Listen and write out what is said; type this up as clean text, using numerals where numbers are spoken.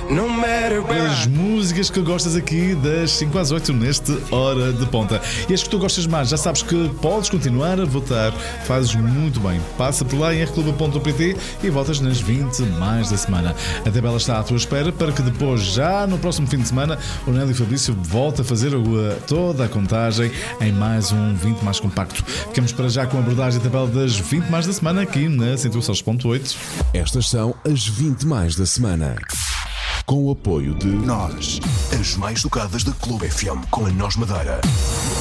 No matter where As músicas que gostas aqui das 5 às 8 neste Hora de Ponta. E as que tu gostas mais, já sabes que podes continuar a votar. Fazes muito bem. Passa por lá em rclub.pt e votas nas 20 mais da semana. A tabela está à tua espera para que depois, já no próximo fim de semana, o Nélio Fabrício volte a fazer toda a contagem em mais um 20 mais compacto. Ficamos para já com a abordagem da tabela das 20 mais da semana aqui na 106.8. Estas são as 20 mais da semana. Com o apoio de Nós, as mais tocadas da Clube FM com a Nós Madeira.